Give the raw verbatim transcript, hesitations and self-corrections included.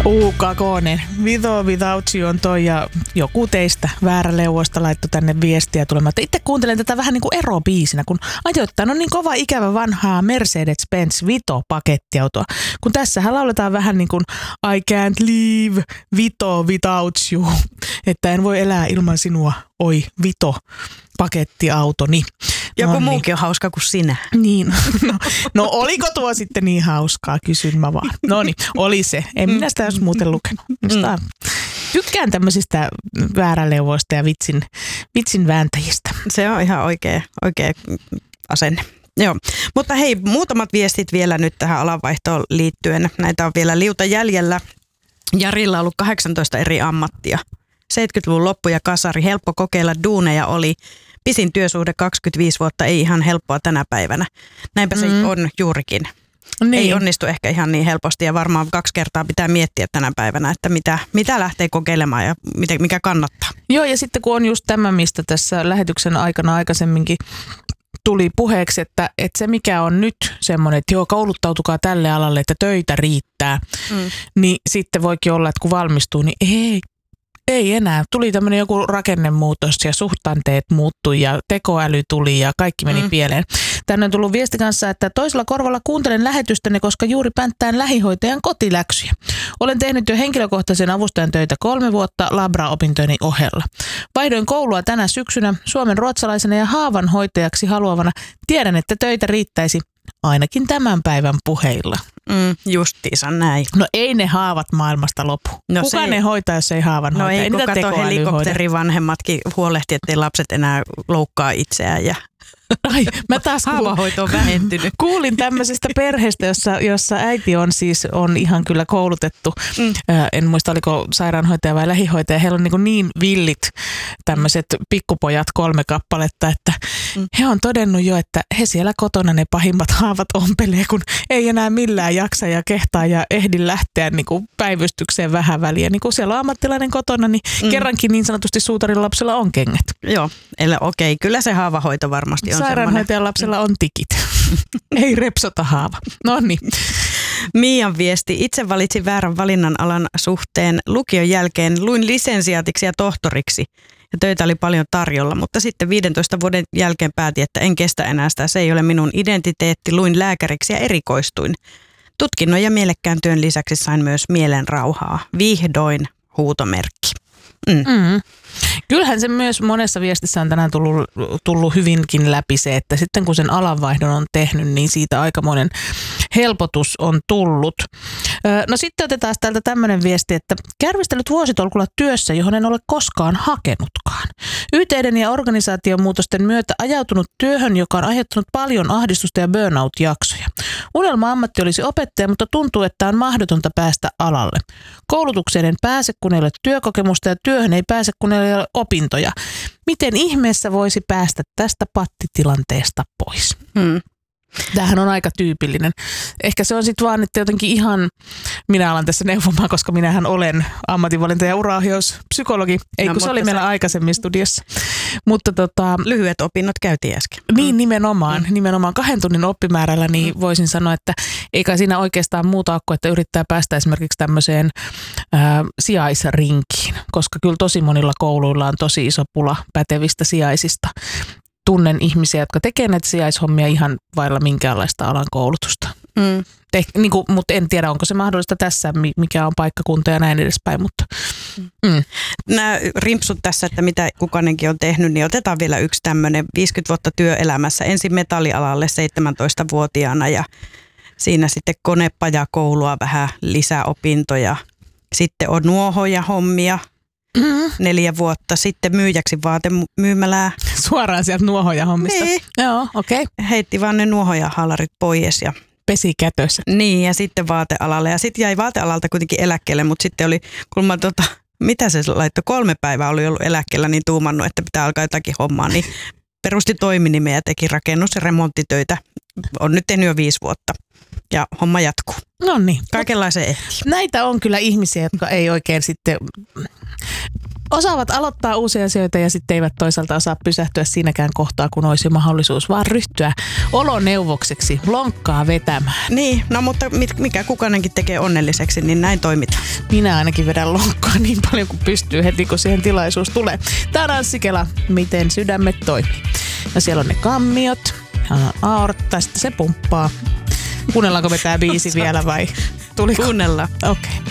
Uu, kakonen. With or without you on toi ja joku teistä vääräleuvoista laittoi tänne viestiä tulemaan. Itse kuuntelen tätä vähän niin kuin erobiisinä, kun ajoittain on niin kova ikävä vanhaa Mercedes-Benz Vito-pakettiautoa. Kun tässähän lauletaan vähän niin kuin I can't live Vito without you. Että en voi elää ilman sinua, oi Vito pakettiautoni. Joku no, muukin niin. on hauska kuin sinä. Niin. No, no oliko tuo sitten niin hauskaa, kysyn mä vaan. No niin, oli se. En minä sitä jos muuten lukenut. Minusta tykkään tämmöisistä vääräleuvoista ja vitsin, vitsin vääntäjistä. Se on ihan oikea, oikea asenne. Joo. Mutta hei, muutamat viestit vielä nyt tähän alanvaihtoon liittyen. Näitä on vielä liuta jäljellä. Jarilla on ollut kahdeksantoista eri ammattia. seitsemänkymmentäluvun loppu ja kasari, helppo kokeilla duuneja oli. Pisin työsuhde kaksikymmentäviisi vuotta, ei ihan helppoa tänä päivänä. Näinpä se mm. on juurikin. Niin. Ei onnistu ehkä ihan niin helposti ja varmaan kaksi kertaa pitää miettiä tänä päivänä, että mitä, mitä lähtee kokeilemaan ja mitä, mikä kannattaa. Joo, ja sitten kun on just tämä, mistä tässä lähetyksen aikana aikaisemminkin tuli puheeksi, että, että se mikä on nyt semmoinen, että joo, kouluttautukaa tälle alalle, että töitä riittää, mm. niin sitten voikin olla, että kun valmistuu, niin ei, ei enää. Tuli tämmöinen joku rakennemuutos ja suhtanteet muuttui ja tekoäly tuli ja kaikki meni mm. pieleen. Tänne on tullut viesti kanssa, että toisella korvalla kuuntelen lähetystänne, koska juuri pänttään lähihoitajan kotiläksyjä. Olen tehnyt jo henkilökohtaisen avustajan töitä kolme vuotta Labra-opintojeni ohella. Vaihdoin koulua tänä syksynä suomen ruotsalaisena ja haavanhoitajaksi haluavana. Tiedän, että töitä riittäisi ainakin tämän päivän puheilla. Mm, justiinsa näin. No ei ne haavat maailmasta lopu. No Kuka se ne hoitaa, jos ei haavan no hoita? No ei, kun kato helikopterivanhemmatkin huolehti, ettei lapset enää loukkaa itseään ja Ai, mä taas haavahoito on vähentynyt. Kuulin tämmöisestä perheestä, jossa, jossa äiti on siis on ihan kyllä koulutettu. Mm. Äh, en muista, oliko sairaanhoitaja vai lähihoitaja. Heillä on niin, niin villit tämmöiset pikkupojat kolme kappaletta, että mm. he on todennut jo, että he siellä kotona ne pahimmat haavat ompelee, kun ei enää millään jaksa ja kehtaa ja ehdi lähteä niin kuin päivystykseen vähän väliä. Niin kun siellä on ammattilainen kotona, niin mm. kerrankin niin sanotusti suutarin lapsella on kengät. Joo, eli okei, okay, kyllä se haavahoito varmasti on. Sairaanhoitajan lapsella on tikit. Ei repsota haava. No niin. Miian viesti. Itse valitsin väärän valinnan alan suhteen. Lukion jälkeen luin lisensiaatiksi ja tohtoriksi. Ja töitä oli paljon tarjolla, mutta sitten viidentoista vuoden jälkeen päätin, että en kestä enää sitä. Se ei ole minun identiteetti. Luin lääkäriksi ja erikoistuin. Tutkinnon ja mielekkään työn lisäksi sain myös mielen rauhaa. Vihdoin huutomerkki. Mm. Mm. Kyllähän se myös monessa viestissä on tänään tullut, tullut hyvinkin läpi se, että sitten kun sen alanvaihdon on tehnyt, niin siitä aikamoinen helpotus on tullut. No sitten otetaan täältä tämmöinen viesti, että kärvistellyt vuositolkulla työssä, johon en ole koskaan hakenutkaan. Y T:iden ja organisaatiomuutosten myötä ajautunut työhön, joka on aiheuttanut paljon ahdistusta ja burnout-jaksoja. Unelma-ammatti olisi opettaja, mutta tuntuu, että on mahdotonta päästä alalle. Koulutukseen en pääse, kun ei ole työkokemusta ja työhön ei pääse, kun ei ole opintoja. Miten ihmeessä voisi päästä tästä pattitilanteesta pois? Hmm. Tämähän on aika tyypillinen. Ehkä se on sitten vaan, että jotenkin ihan, minä alan tässä neuvomaan, koska minähän olen ammatinvalinta- ja uraohjauspsykologi. Ei, no, kun se oli meillä se aikaisemmin studiossa. Mutta tota, lyhyet opinnot käytiin äsken. Niin, nimenomaan. Mm. Nimenomaan kahden tunnin oppimäärällä, niin mm. voisin sanoa, että eikä siinä oikeastaan muuta ole kuin, että yrittää päästä esimerkiksi tämmöiseen ää, sijaisrinkiin. Koska kyllä tosi monilla kouluilla on tosi iso pula pätevistä sijaisista. Tunnen ihmisiä, jotka tekee näitä sijaishommia ihan vailla minkäänlaista alan koulutusta. Mm. Te, niin kuin, mutta en tiedä, onko se mahdollista tässä, mikä on paikkakunta ja näin edespäin. Mutta, mm. Nämä rimpsut tässä, että mitä kukainenkin on tehnyt, niin otetaan vielä yksi tämmöinen viisikymmentä vuotta työelämässä. Ensin metallialalle seitsemäntoistavuotiaana ja siinä sitten konepajakoulua, vähän lisäopintoja. Sitten on nuohoja hommia. Mm-hmm. Neljä vuotta sitten myyjäksi vaatemyymälää. Suoraan sieltä nuohoja hommista. Niin. Joo, okei. Okay. Heitti vaan ne nuohojahallarit pois ja pesi kätössä. Niin, ja sitten vaatealalle. Ja sitten jäi vaatealalta kuitenkin eläkkeelle, mutta sitten oli, kun mä tota, mitä se laittoi, kolme päivää oli ollut eläkkeellä, niin tuumannut, että pitää alkaa jotakin hommaa, niin perusti toiminimeä ja teki rakennus- ja remonttitöitä. On nyt tehnyt jo viisi vuotta. Ja homma jatkuu. No niin. Kaikenlaisen ehtii. Näitä on kyllä ihmisiä, jotka ei oikein sitten osaavat aloittaa uusia asioita ja sitten eivät toisaalta osaa pysähtyä siinäkään kohtaa, kun olisi mahdollisuus vaan ryhtyä oloneuvokseksi, lonkkaa vetämään. Niin, no mutta mikä kukainenkin tekee onnelliseksi, niin näin toimitaan. Minä ainakin vedän lonkkaa niin paljon kuin pystyy heti, kun siihen tilaisuus tulee. Tämä on Anssi Kela, miten sydämet toimii. No siellä on ne kammiot, aortta, sitten se pumppaa. Kuunnellaanko me tämä biisi vielä vai? Tuliko? Kuunnellaan. Okei. Okay.